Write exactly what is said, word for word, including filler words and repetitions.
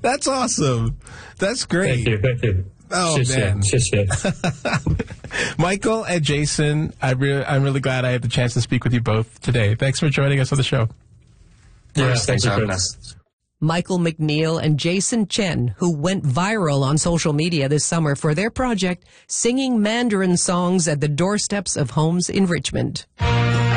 That's awesome. That's great. Thank you. Thank you. Oh, man. Michael and Jason, I re- I'm really glad I had the chance to speak with you both today. Thanks for joining us on the show. Yeah, thanks, thanks for for having us. us. Michael McNeil and Jason Chen, who went viral on social media this summer for their project, singing Mandarin songs at the doorsteps of homes in Richmond.